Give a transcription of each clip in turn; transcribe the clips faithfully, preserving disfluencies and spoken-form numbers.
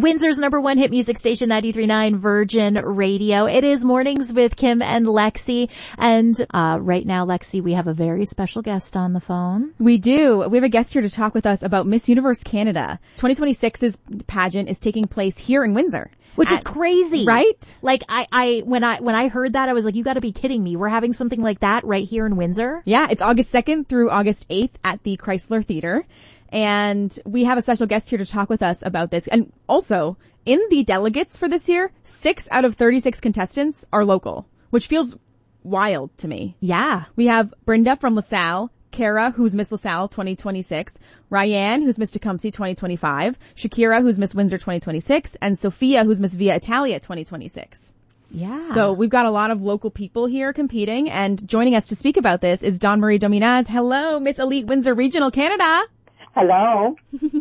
Windsor's number one hit music station, ninety-three point nine Virgin Radio. It is Mornings with Kim and Lexi. And uh right now, Lexi, we have a very special guest on the phone. We do. We have a guest here to talk with us about Miss Universe Canada. twenty twenty-six's pageant is taking place here in Windsor. Which At, is crazy. Right? Like, I, I, when I, when I heard that, I was like, you gotta be kidding me. We're having something like that right here in Windsor? Yeah, it's August second through August eighth at the Chrysler Theatre. And we have a special guest here to talk with us about this. And also, in the delegates for this year, six out of thirty-six contestants are local, which feels wild to me. Yeah. We have Brenda from LaSalle, Kara, who's Miss LaSalle twenty twenty-six, Ryan, who's Miss Tecumseh twenty twenty-five, Shakira, who's Miss Windsor twenty twenty-six, and Sophia, who's Miss Via Italia twenty twenty-six. Yeah. So we've got a lot of local people here competing, and joining us to speak about this is Dawn Marie Dominaz. Hello, Miss Elite Windsor Regional Canada. Hello.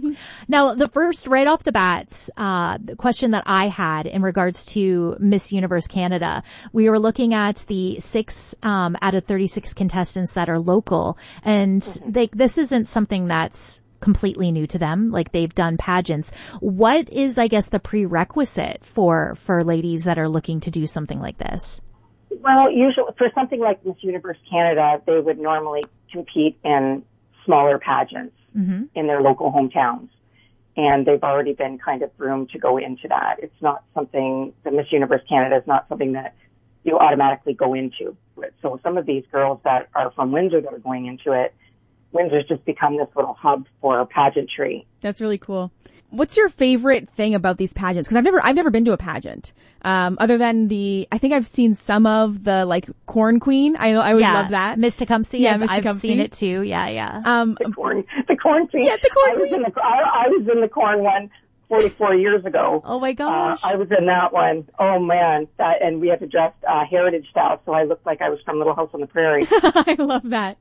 Now, the first, right off the bat, uh, the question that I had in regards to Miss Universe Canada, we were looking at the six um, out of thirty-six contestants that are local, and mm-hmm. they, this isn't something that's completely new to them. Like, they've done pageants. What is, I guess, the prerequisite for for ladies that are looking to do something like this? Well, usually for something like Miss Universe Canada, they would normally compete in smaller pageants. Mm-hmm. in their local hometowns. And they've already been kind of groomed to go into that. It's not something, the Miss Universe Canada is not something that you automatically go into. So some of these girls that are from Windsor that are going into it, Windsor's just become this little hub for pageantry. That's really cool. What's your favorite thing about these pageants? Because I've never, I've never been to a pageant. Um, other than the, I think I've seen some of the like Corn Queen. I, I always yeah. love that. Miss Tecumseh. Yeah, I've, Miss I've Tecumseh. seen it too. Yeah, yeah. Um, the corn, the Corn Queen. Yeah, the Corn I was Queen. in the, I, I was in the Corn one forty-four years ago. Oh my gosh. Uh, I was in that one. Oh man. That, and we had to dress, uh, heritage style, so I looked like I was from Little House on the Prairie. I love that.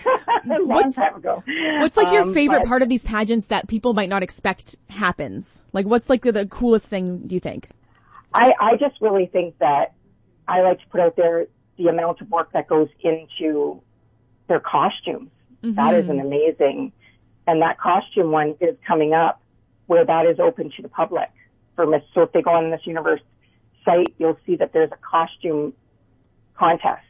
A long what's, time ago. What's like your um, favorite but, part of these pageants that people might not expect happens? Like, what's like the, the coolest thing, do you think? I, I just really think that I like to put out there the amount of work that goes into their costumes. Mm-hmm. That is an amazing, and that costume one is coming up where that is open to the public for Miss. So if they go on Miss Universe site, you'll see that there's a costume contest,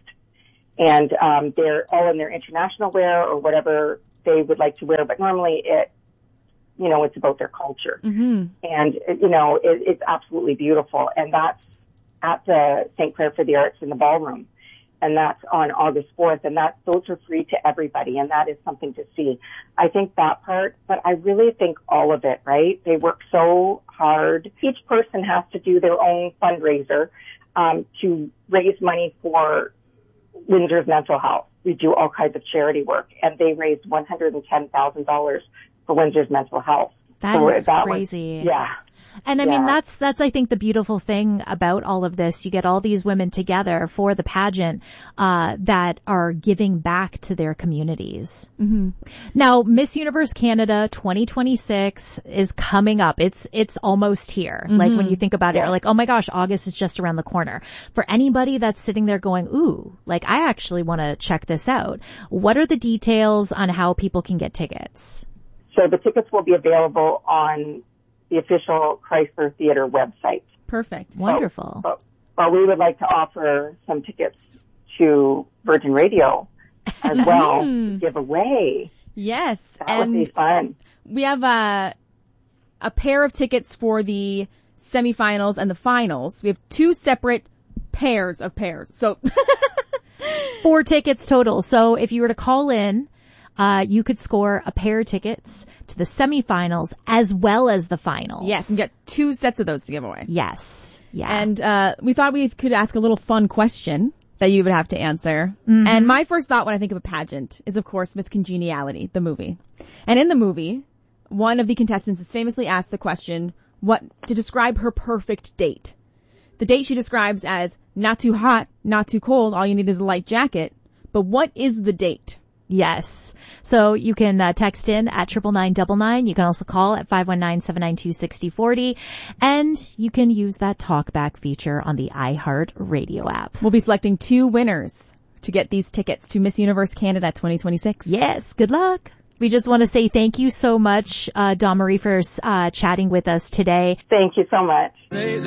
and um, they're all in their international wear or whatever they would like to wear. But normally, it, you know, it's about their culture, mm-hmm. and you know, it, it's absolutely beautiful, and that's at the Saint Clair for the Arts in the ballroom. And that's on August fourth, and that, those are free to everybody, and that is something to see. I think that part, but I really think all of it, right? They work so hard. Each person has to do their own fundraiser, um, to raise money for Windsor's mental health. We do all kinds of charity work, and they raised one hundred ten thousand dollars for Windsor's mental health. That so is that crazy. Was, yeah. And I yeah. mean, that's, that's, I think, the beautiful thing about all of this. You get all these women together for the pageant, uh, that are giving back to their communities. Mm-hmm. Now, Miss Universe Canada twenty twenty-six is coming up. It's, it's almost here. Mm-hmm. Like when you think about it, yeah. you're like, oh my gosh, August is just around the corner. For anybody that's sitting there going, ooh, like I actually want to check this out. What are the details on how people can get tickets? So the tickets will be available on the official Chrysler Theatre website. Perfect. Wonderful. So, but, but we would like to offer some tickets to Virgin Radio as well to give away. Yes. That and would be fun. We have a, a pair of tickets for the semifinals and the finals. We have two separate pairs of pairs. So four tickets total. So if you were to call in, Uh, you could score a pair of tickets to the semifinals as well as the finals. Yes, and get two sets of those to give away. Yes. Yeah. And, uh, we thought we could ask a little fun question that you would have to answer. Mm-hmm. And my first thought when I think of a pageant is, of course, Miss Congeniality, the movie. And in the movie, one of the contestants is famously asked the question, what, to describe her perfect date. The date she describes as not too hot, not too cold, all you need is a light jacket. But what is the date? Yes. So you can uh, text in at triple nine double nine. You can also call at five one nine, seven nine two, six zero four zero. And you can use that talkback feature on the iHeart Radio app. We'll be selecting two winners to get these tickets to Miss Universe Canada twenty twenty-six. Yes. Good luck. We just want to say thank you so much, uh, Dawn Marie, for uh, chatting with us today. Thank you so much.